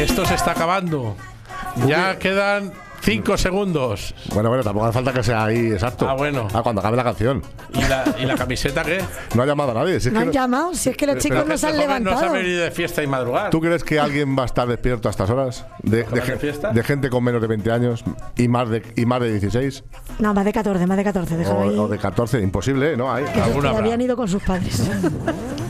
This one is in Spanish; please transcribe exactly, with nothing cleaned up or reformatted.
esto se está acabando. Ya quedan cinco segundos. Bueno, bueno, tampoco hace falta que sea ahí exacto. Ah, bueno. Ah, cuando acabe la canción. ¿Y la, y la camiseta qué? No ha llamado a nadie. Si es No que han no- llamado, si es que los chicos Pero no se han gente joven levantado. No se ha venido de fiesta y madrugar. ¿Tú crees que alguien va a estar despierto a estas horas? De, de, ¿Jóvenes de gen- fiesta? de gente con menos de veinte años y más de, y más de dieciséis. No, más de catorce, más de catorce, déjalo ahí. O, o de catorce. Imposible, ¿eh? No hay. Que se- alguna que habrá. habían ido con sus padres.